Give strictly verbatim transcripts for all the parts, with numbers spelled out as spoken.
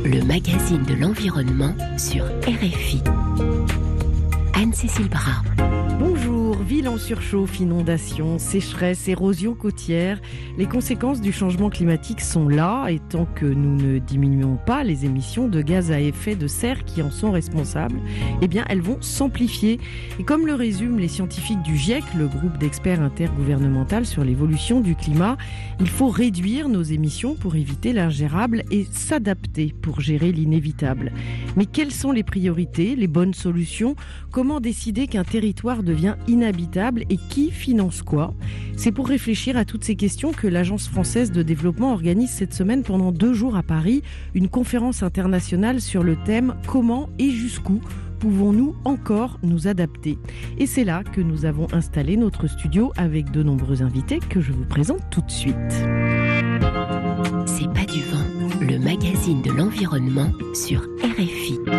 le magazine de l'environnement sur R F I. Anne-Cécile Bras. Bonjour, ville en surchauffe, inondations, sécheresse, érosion côtière. Les conséquences du changement climatique sont là et tant que nous ne diminuons pas les émissions de gaz à effet de serre qui en sont responsables, eh bien elles vont s'amplifier. Et comme le résument les scientifiques du GIEC, le groupe d'experts intergouvernemental sur l'évolution du climat, il faut réduire nos émissions pour éviter l'ingérable et s'adapter pour gérer l'inévitable. Mais quelles sont les priorités, les bonnes solutions ? Comment décider qu'un territoire devient inhabitable et qui finance quoi ? C'est pour réfléchir à toutes ces questions que l'Agence française de développement organise cette semaine pendant deux jours à Paris une conférence internationale sur le thème « Comment et jusqu'où pouvons-nous encore nous adapter ?» Et c'est là que nous avons installé notre studio avec de nombreux invités que je vous présente tout de suite. C'est pas du vent, le magazine de l'environnement sur R F I.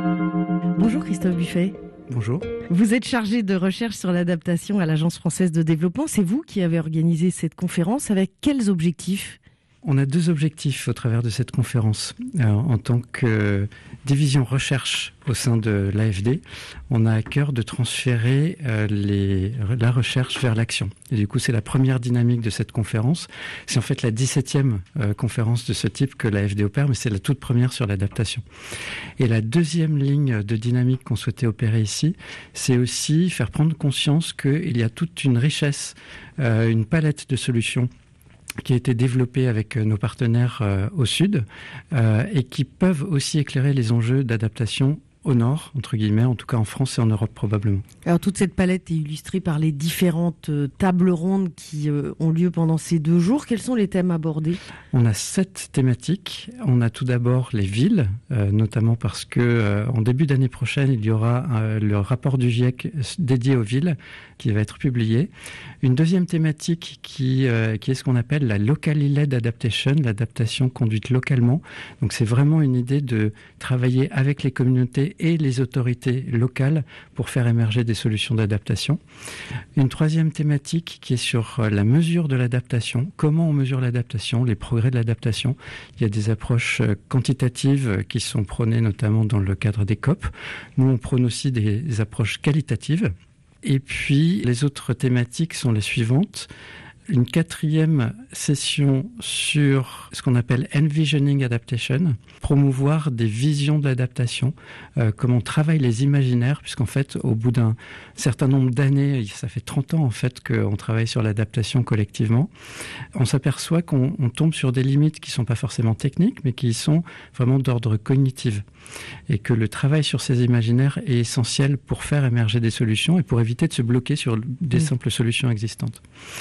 Bonjour Christophe Buffet. Bonjour. Vous êtes chargé de recherche sur l'adaptation à l'Agence française de développement. C'est vous qui avez organisé cette conférence. Avec quels objectifs ? On a deux objectifs au travers de cette conférence. Alors, en tant que division recherche au sein de l'A F D, on a à cœur de transférer euh, les, la recherche vers l'action. Et du coup, c'est la première dynamique de cette conférence. C'est en fait la dix-septième euh, conférence de ce type que l'A F D opère, mais c'est la toute première sur l'adaptation. Et la deuxième ligne de dynamique qu'on souhaitait opérer ici, c'est aussi faire prendre conscience qu'il y a toute une richesse, euh, une palette de solutions qui a été développé avec nos partenaires euh, au sud euh, et qui peuvent aussi éclairer les enjeux d'adaptation au nord, entre guillemets, en tout cas en France et en Europe probablement. Alors toute cette palette est illustrée par les différentes euh, tables rondes qui euh, ont lieu pendant ces deux jours. Quels sont les thèmes abordés ? On a sept thématiques. On a tout d'abord les villes, euh, notamment parce que euh, en début d'année prochaine, il y aura euh, le rapport du GIEC dédié aux villes qui va être publié. Une deuxième thématique qui, euh, qui est ce qu'on appelle la locally led adaptation, l'adaptation conduite localement. Donc c'est vraiment une idée de travailler avec les communautés et les autorités locales pour faire émerger des solutions d'adaptation. Une troisième thématique qui est sur la mesure de l'adaptation. Comment on mesure l'adaptation, les progrès de l'adaptation. Il y a des approches quantitatives qui sont prônées notamment dans le cadre des C O P. Nous, on prône aussi des, des approches qualitatives. Et puis, les autres thématiques sont les suivantes. Une quatrième session sur ce qu'on appelle Envisioning Adaptation, promouvoir des visions de l'adaptation, euh, comment on travaille les imaginaires, puisqu'en fait, au bout d'un certain nombre d'années, ça fait trente ans en fait qu'on travaille sur l'adaptation collectivement, on s'aperçoit qu'on on tombe sur des limites qui ne sont pas forcément techniques, mais qui sont vraiment d'ordre cognitif. Et que le travail sur ces imaginaires est essentiel pour faire émerger des solutions et pour éviter de se bloquer sur des simples solutions existantes.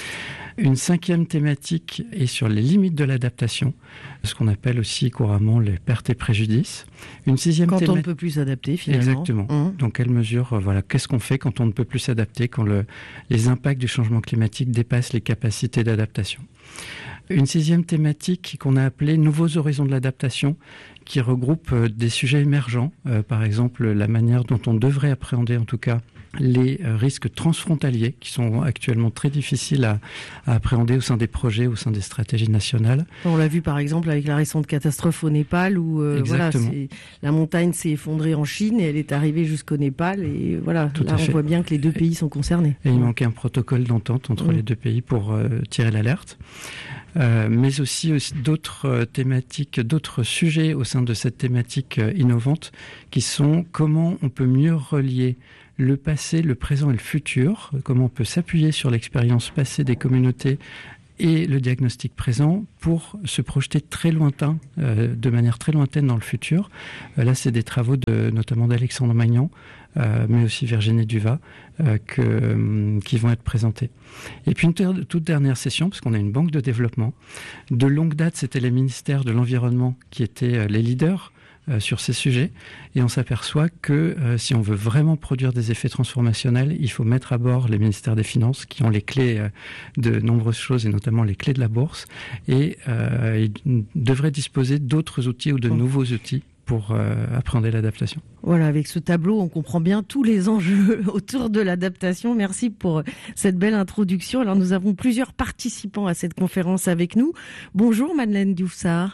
Une cinquième thématique est sur les limites de l'adaptation, ce qu'on appelle aussi couramment les pertes et préjudices. Une sixième quand théma... on ne peut plus s'adapter finalement. Exactement. Mmh. Donc quelle mesure, voilà, qu'est-ce qu'on fait quand on ne peut plus s'adapter, quand le, les impacts du changement climatique dépassent les capacités d'adaptation. Une sixième thématique qu'on a appelée Nouveaux horizons de l'adaptation, qui regroupe euh, des sujets émergents, euh, par exemple la manière dont on devrait appréhender en tout cas les euh, risques transfrontaliers qui sont actuellement très difficiles à, à appréhender au sein des projets, au sein des stratégies nationales. On l'a vu par exemple avec la récente catastrophe au Népal où euh, voilà, c'est, la montagne s'est effondrée en Chine et elle est arrivée jusqu'au Népal et voilà, Tout là on voit bien que les deux pays sont concernés. Et il manquait un protocole d'entente entre mmh. les deux pays pour euh, tirer l'alerte. Euh, mais aussi, aussi d'autres euh, thématiques, d'autres sujets au sein de cette thématique euh, innovante qui sont comment on peut mieux relier le passé, le présent et le futur, comment on peut s'appuyer sur l'expérience passée des communautés et le diagnostic présent pour se projeter très lointain, euh, de manière très lointaine dans le futur. Euh, là, c'est des travaux de, notamment d'Alexandre Magnan, euh, mais aussi Virginie Duvat, euh, que, euh, qui vont être présentés. Et puis une ter- toute dernière session, parce qu'on a une banque de développement. De longue date, c'était les ministères de l'Environnement qui étaient euh, les leaders Euh, sur ces sujets, et on s'aperçoit que euh, si on veut vraiment produire des effets transformationnels, il faut mettre à bord les ministères des Finances qui ont les clés euh, de nombreuses choses et notamment les clés de la bourse, et euh, ils devraient disposer d'autres outils ou de mmh. nouveaux outils pour euh, appréhender l'adaptation. Voilà, avec ce tableau, on comprend bien tous les enjeux autour de l'adaptation. Merci pour cette belle introduction. Alors, nous avons plusieurs participants à cette conférence avec nous. Bonjour Madeleine Dioufsart.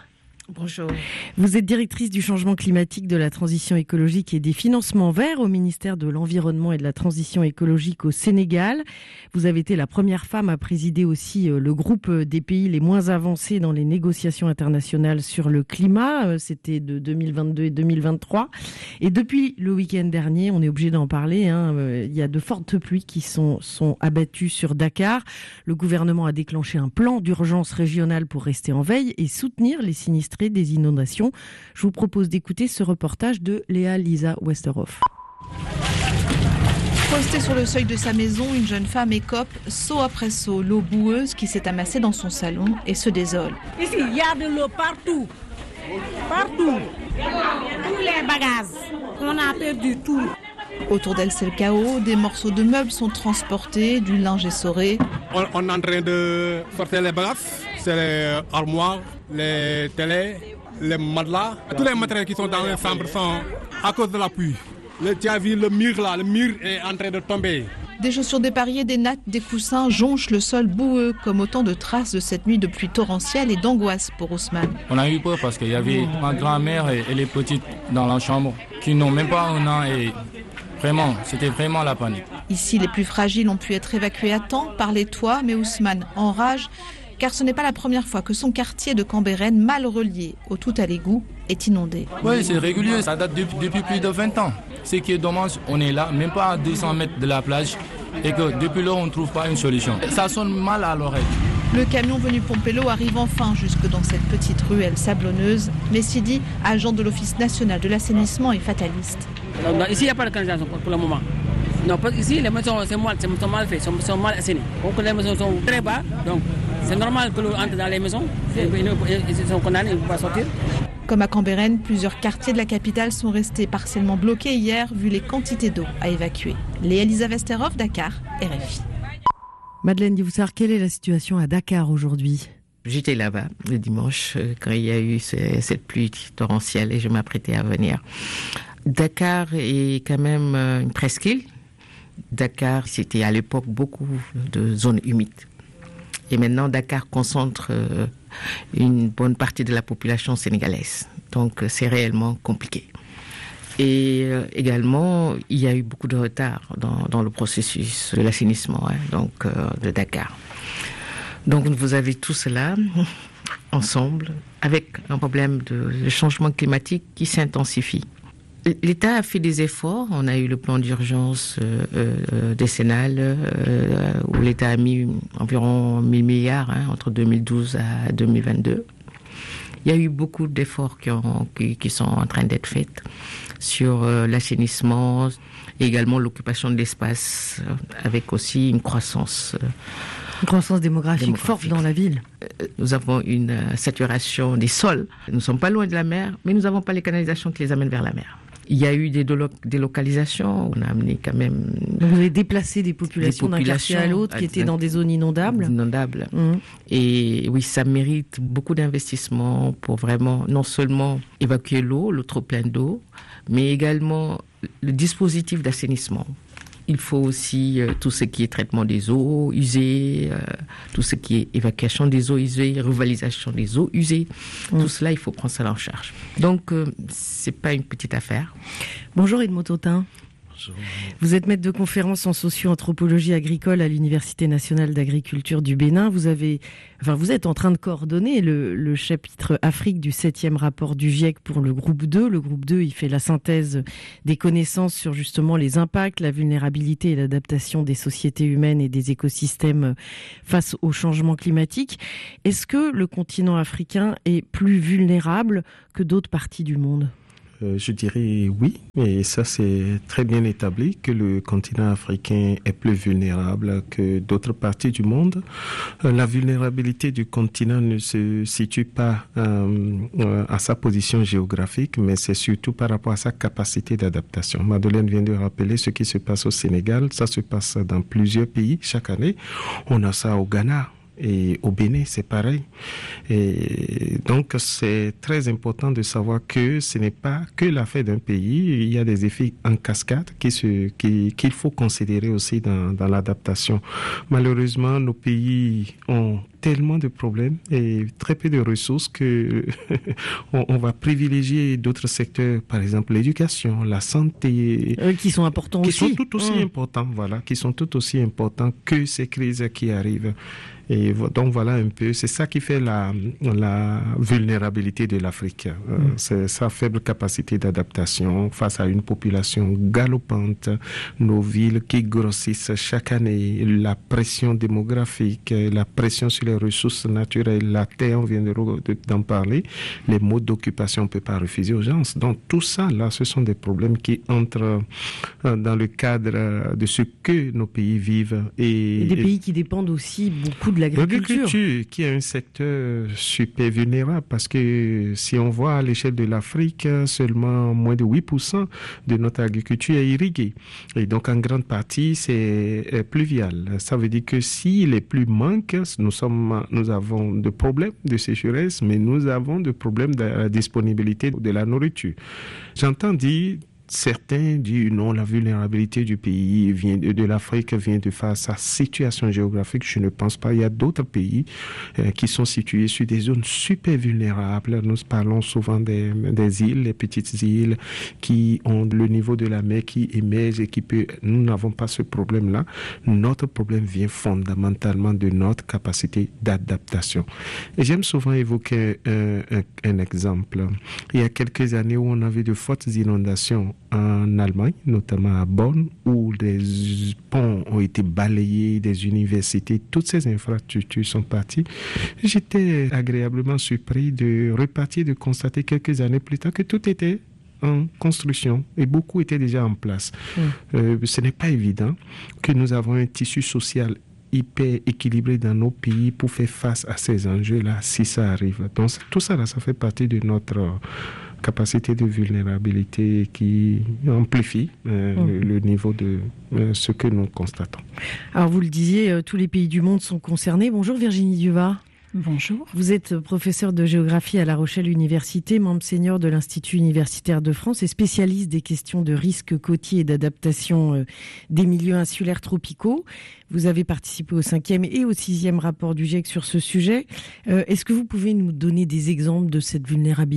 Bonjour. Vous êtes directrice du changement climatique, de la transition écologique et des financements verts au ministère de l'Environnement et de la Transition écologique au Sénégal. Vous avez été la première femme à présider aussi le groupe des pays les moins avancés dans les négociations internationales sur le climat. C'était de deux mille vingt-deux et deux mille vingt-trois. Et depuis le week-end dernier, on est obligé d'en parler, hein, il y a de fortes pluies qui sont, sont abattues sur Dakar. Le gouvernement a déclenché un plan d'urgence régional pour rester en veille et soutenir les sinistrés des inondations. Je vous propose d'écouter ce reportage de Léa Lisa Westerhoff. Postée sur le seuil de sa maison, une jeune femme écope, seau après seau, l'eau boueuse qui s'est amassée dans son salon et se désole. Ici, il y a de l'eau partout. Partout. Tous les bagages. On a perdu tout. Autour d'elle, c'est le chaos. Des morceaux de meubles sont transportés, du linge essoré. On, on est en train de sortir les bagages. C'est les armoires, les télés, les matelas. Tous les matériels qui sont dans les chambres sont à cause de la pluie. Le, tu as vu le mur là, le mur est en train de tomber. Des chaussures dépareillées, des nattes, des coussins jonchent le sol boueux, comme autant de traces de cette nuit de pluie torrentielle et d'angoisse pour Ousmane. On a eu peur parce qu'il y avait ma grand-mère et, et les petites dans la chambre qui n'ont même pas un an et vraiment, c'était vraiment la panique. Ici, les plus fragiles ont pu être évacués à temps par les toits, mais Ousmane enrage, car ce n'est pas la première fois que son quartier de Cambérène, mal relié au tout à l'égout, est inondé. Oui, c'est régulier, ça date depuis, depuis plus de vingt ans. Ce qui est dommage, on est là, même pas à deux cents mètres de la plage, et que depuis là, on ne trouve pas une solution. Ça sonne mal à l'oreille. Le camion venu pomper l'eau arrive enfin jusque dans cette petite ruelle sablonneuse. Mais Sidi, agent de l'Office national de l'assainissement, est fataliste. Donc, ici, il n'y a pas de canalisation pour, pour le moment. Non, parce qu'ici, les maisons sont mal, sont mal faites, sont, sont mal assainies. Donc, les maisons sont très bas, donc c'est normal que l'eau entre dans les maisons. Ils sont condamnés, ils ne peuvent pas sortir. Comme à Cambérène, plusieurs quartiers de la capitale sont restés partiellement bloqués hier, vu les quantités d'eau à évacuer. Léa Lisa Westerhoff, Dakar, R F I. Madeleine Diboussard, quelle est la situation à Dakar aujourd'hui ? J'étais là-bas le dimanche quand il y a eu ce, cette pluie torrentielle et je m'apprêtais à venir. Dakar est quand même une presqu'île. Dakar, c'était à l'époque beaucoup de zones humides. Et maintenant, Dakar concentre une bonne partie de la population sénégalaise. Donc, c'est réellement compliqué. Et euh, également, il y a eu beaucoup de retard dans, dans le processus de l'assainissement hein, donc, euh, de Dakar. Donc, vous avez tout cela ensemble avec un problème de, de changement climatique qui s'intensifie. L'État a fait des efforts. On a eu le plan d'urgence euh, euh, décennal euh, où l'État a mis environ mille milliards hein, entre deux mille douze à deux mille vingt-deux. Il y a eu beaucoup d'efforts qui, ont, qui, qui sont en train d'être faits sur euh, l'assainissement et également l'occupation de l'espace euh, avec aussi une croissance. Euh, une croissance démographique, démographique forte dans la ville. Euh, nous avons une euh, saturation des sols. Nous ne sommes pas loin de la mer, mais nous n'avons pas les canalisations qui les amènent vers la mer. Il y a eu des délocalisations, on a amené quand même... Donc vous avez déplacé des populations, des populations d'un quartier à l'autre qui étaient dans des zones inondables. Inondables. Mmh. Et oui, ça mérite beaucoup d'investissements pour vraiment non seulement évacuer l'eau, le trop plein d'eau, mais également le dispositif d'assainissement. Il faut aussi euh, tout ce qui est traitement des eaux usées, euh, tout ce qui est évacuation des eaux usées, revalorisation des eaux usées. Mmh. Tout cela, il faut prendre ça en charge. Donc, euh, c'est pas une petite affaire. Bonjour Edmond Autain. Vous êtes maître de conférence en socio-anthropologie agricole à l'Université nationale d'agriculture du Bénin. Vous avez, enfin, vous êtes en train de coordonner le, le chapitre Afrique du septième rapport du GIEC pour le groupe deux. Le groupe deux, il fait la synthèse des connaissances sur justement les impacts, la vulnérabilité et l'adaptation des sociétés humaines et des écosystèmes face au changement climatique. Est-ce que le continent africain est plus vulnérable que d'autres parties du monde ? Euh, je dirais oui, et ça c'est très bien établi que le continent africain est plus vulnérable que d'autres parties du monde. Euh, la vulnérabilité du continent ne se situe pas euh, euh, à sa position géographique, mais c'est surtout par rapport à sa capacité d'adaptation. Madeleine vient de rappeler ce qui se passe au Sénégal, ça se passe dans plusieurs pays chaque année. On a ça au Ghana. Et au Bénin, c'est pareil. Et donc, c'est très important de savoir que ce n'est pas que l'affaire d'un pays. Il y a des effets en cascade qui se, qui, qu'il faut considérer aussi dans, dans l'adaptation. Malheureusement, nos pays ont tellement de problèmes et très peu de ressources que on, on va privilégier d'autres secteurs, par exemple l'éducation, la santé, euh, qui sont importants qui aussi, sont tout aussi mmh. importants, voilà, qui sont tout aussi importants que ces crises qui arrivent. Et donc voilà un peu, c'est ça qui fait la, la vulnérabilité de l'Afrique. Euh, mmh. C'est sa faible capacité d'adaptation face à une population galopante, nos villes qui grossissent chaque année, la pression démographique, la pression sur les ressources naturelles, la terre, on vient de, de, d'en parler, les modes d'occupation, on ne peut pas refuser aux gens. Donc tout ça, là, ce sont des problèmes qui entrent dans le cadre de ce que nos pays vivent. Et, et des pays qui dépendent aussi beaucoup de l'agriculture. L'agriculture, qui est un secteur super vulnérable, parce que si on voit à l'échelle de l'Afrique, seulement moins de huit pour cent de notre agriculture est irriguée. Et donc, en grande partie, c'est pluvial. Ça veut dire que si les pluies manquent, nous, sommes, nous avons des problèmes de sécheresse, mais nous avons des problèmes de la disponibilité de la nourriture. J'entends dire... Certains disent non, la vulnérabilité du pays vient de, de l'Afrique vient de faire sa situation géographique. Je ne pense pas. Il y a d'autres pays euh, qui sont situés sur des zones super vulnérables. Nous parlons souvent des, des îles, les petites îles qui ont le niveau de la mer qui émerge et qui peut. Nous n'avons pas ce problème-là. Notre problème vient fondamentalement de notre capacité d'adaptation. Et j'aime souvent évoquer un, un, un exemple. Il y a quelques années où on avait de fortes inondations en Allemagne, notamment à Bonn, où des ponts ont été balayés, des universités, toutes ces infrastructures sont parties. J'étais agréablement surpris de repartir, de constater quelques années plus tard que tout était en construction et beaucoup étaient déjà en place. Mmh. Euh, ce n'est pas évident que nous avons un tissu social hyper équilibré dans nos pays pour faire face à ces enjeux-là, si ça arrive. Donc tout ça, là, ça fait partie de notre capacité de vulnérabilité qui amplifie euh, mmh. le, le niveau de euh, ce que nous constatons. Alors vous le disiez, euh, tous les pays du monde sont concernés. Bonjour Virginie Duvas. Bonjour. Vous êtes professeure de géographie à La Rochelle Université, membre senior de l'Institut universitaire de France et spécialiste des questions de risques côtiers et d'adaptation euh, des milieux insulaires tropicaux. Vous avez participé au cinquième et au sixième rapport du GIEC sur ce sujet. Euh, est-ce que vous pouvez nous donner des exemples de cette vulnérabilité ?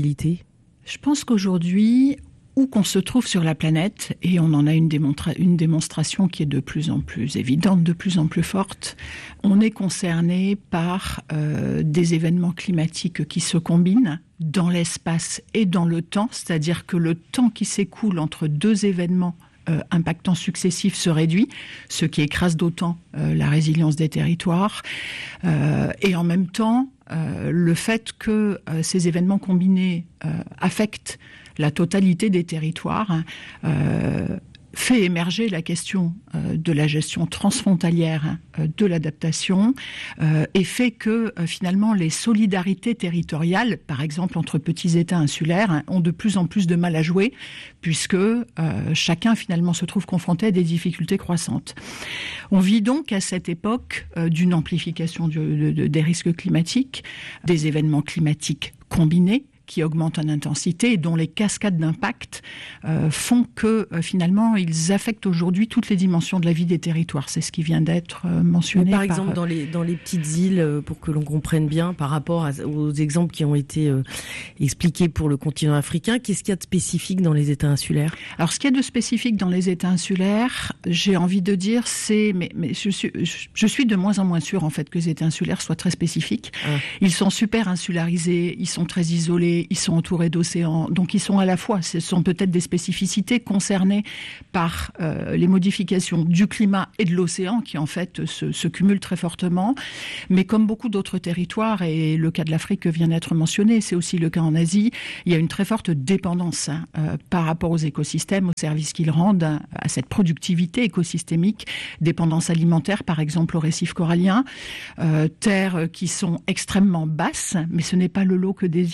Je pense qu'aujourd'hui, où qu'on se trouve sur la planète, et on en a une, démonstra- une démonstration qui est de plus en plus évidente, de plus en plus forte, on est concerné par euh, des événements climatiques qui se combinent dans l'espace et dans le temps, c'est-à-dire que le temps qui s'écoule entre deux événements Euh, impactants successifs se réduit, ce qui écrase d'autant euh, la résilience des territoires. Euh, et en même temps, euh, le fait que euh, ces événements combinés euh, affectent la totalité des territoires euh, fait émerger la question euh, de la gestion transfrontalière euh, de l'adaptation euh, et fait que euh, finalement les solidarités territoriales, par exemple entre petits États insulaires, hein, ont de plus en plus de mal à jouer puisque euh, chacun finalement se trouve confronté à des difficultés croissantes. On vit donc à cette époque euh, d'une amplification du, de, de, des risques climatiques, des événements climatiques combinés qui augmentent en intensité et dont les cascades d'impact euh, font que euh, finalement ils affectent aujourd'hui toutes les dimensions de la vie des territoires. C'est ce qui vient d'être euh, mentionné. Mais par, par exemple, dans les, dans les petites îles, euh, pour que l'on comprenne bien par rapport à, aux exemples qui ont été euh, expliqués pour le continent africain, qu'est-ce qu'il y a de spécifique dans les États insulaires ? Alors ce qu'il y a de spécifique dans les États insulaires, j'ai envie de dire, c'est... Mais, mais je, suis, je suis de moins en moins sûre en fait que les États insulaires soient très spécifiques. Ah. Ils sont super insularisés, ils sont très isolés, ils sont entourés d'océans, donc ils sont à la fois, ce sont peut-être des spécificités concernées par euh, les modifications du climat et de l'océan qui en fait se, se cumulent très fortement, mais comme beaucoup d'autres territoires, et le cas de l'Afrique vient d'être mentionné, c'est aussi le cas en Asie, il y a une très forte dépendance hein, euh, par rapport aux écosystèmes, aux services qu'ils rendent, à cette productivité écosystémique, dépendance alimentaire par exemple aux récifs coralliens, euh, terres qui sont extrêmement basses, mais ce n'est pas le lot que des îles, hein. On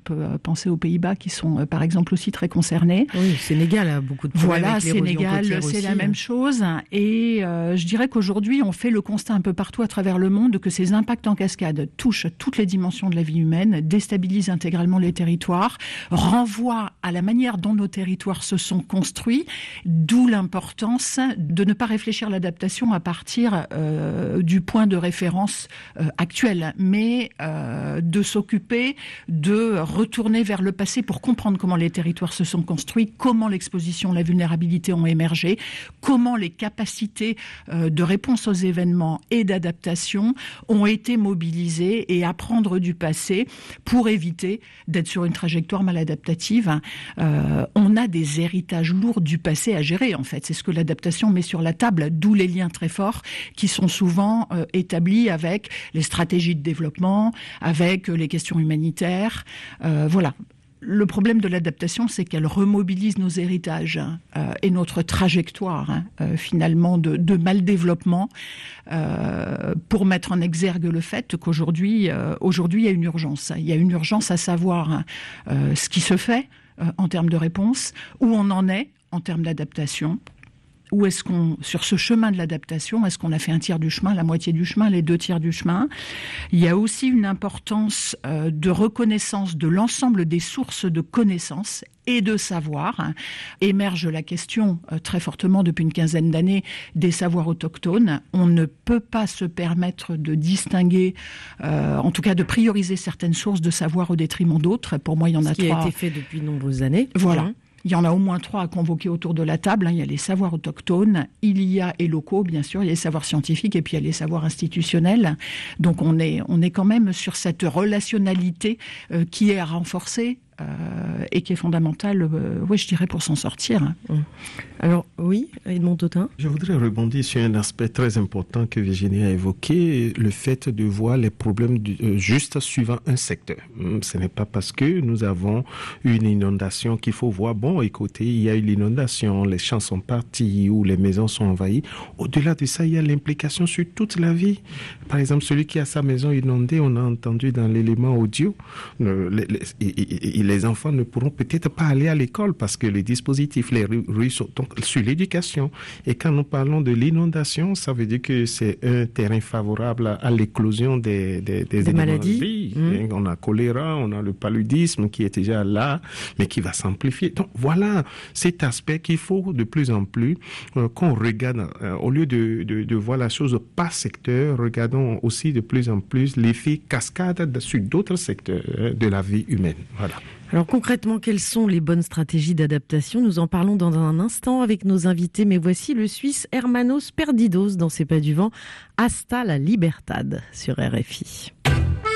peut penser aux Pays-Bas qui sont par exemple aussi très concernés. Oui, Sénégal a beaucoup de problèmes. Voilà, avec l'érosion Sénégal, côtière c'est aussi. la même chose. Et euh, je dirais qu'aujourd'hui, on fait le constat un peu partout à travers le monde que ces impacts en cascade touchent toutes les dimensions de la vie humaine, déstabilisent intégralement les territoires, renvoient à la manière dont nos territoires se sont construits, d'où l'importance de ne pas réfléchir l'adaptation à partir euh, du point de référence euh, actuel, mais euh, de s'occuper de retourner vers le passé pour comprendre comment les territoires se sont construits, comment l'exposition, la vulnérabilité ont émergé, comment les capacités euh, de réponse aux événements et d'adaptation ont été mobilisées, et apprendre du passé pour éviter d'être sur une trajectoire maladaptative. Euh, on a des héritages lourds du passé à gérer, en fait. C'est ce que l'adaptation met sur la table, d'où les liens très forts qui sont souvent euh, établis avec les stratégies de développement, avec les questions humanitaires. Euh, voilà. Le problème de l'adaptation, c'est qu'elle remobilise nos héritages euh, et notre trajectoire, hein, euh, finalement, de, de mal-développement euh, pour mettre en exergue le fait qu'aujourd'hui, euh, aujourd'hui, il y a une urgence. Il y a une urgence à savoir hein, euh, ce qui se fait euh, en termes de réponse, où on en est en termes d'adaptation. Où est-ce qu'on, sur ce chemin de l'adaptation, est-ce qu'on a fait un tiers du chemin, la moitié du chemin, les deux tiers du chemin? Il y a aussi une importance euh, de reconnaissance de l'ensemble des sources de connaissances et de savoir. Hein. Émerge la question euh, très fortement depuis une quinzaine d'années des savoirs autochtones. On ne peut pas se permettre de distinguer, euh, en tout cas de prioriser certaines sources de savoir au détriment d'autres. Pour moi, il y en a Ce qui trois. a été fait depuis de nombreuses années. Voilà. Mmh. Il y en a au moins trois à convoquer autour de la table. Il y a les savoirs autochtones, il y a et locaux, bien sûr, il y a les savoirs scientifiques et puis il y a les savoirs institutionnels. Donc on est, on est quand même sur cette relationnalité euh, qui est à renforcer euh, et qui est fondamentale, euh, ouais, je dirais, pour s'en sortir. Alors oui, Edmond Tautin. Je voudrais rebondir sur un aspect très important que Virginie a évoqué, le fait de voir les problèmes du, euh, juste suivant un secteur. Ce n'est pas parce que nous avons une inondation qu'il faut voir, bon, écoutez, il y a eu l'inondation, les champs sont partis ou les maisons sont envahies. Au-delà de ça, il y a l'implication sur toute la vie. Par exemple, celui qui a sa maison inondée, on a entendu dans l'élément audio, euh, les, les, les enfants ne pourront peut-être pas aller à l'école parce que les dispositifs, les rues sont donc sur l'éducation. Et quand nous parlons de l'inondation, ça veut dire que c'est un terrain favorable à, à l'éclosion des, des, des, des maladies. De mmh. On a choléra, on a le paludisme qui est déjà là, mais qui va s'amplifier. Donc voilà cet aspect qu'il faut de plus en plus euh, qu'on regarde, euh, au lieu de, de, de voir la chose par secteur, regardons aussi de plus en plus l'effet cascade sur d'autres secteurs euh, de la vie humaine. Voilà. Alors concrètement, quelles sont les bonnes stratégies d'adaptation? Nous en parlons dans un instant avec nos invités, mais voici le Suisse Hermanos Perdidos dans C'est pas du vent, Hasta la Libertad sur R F I.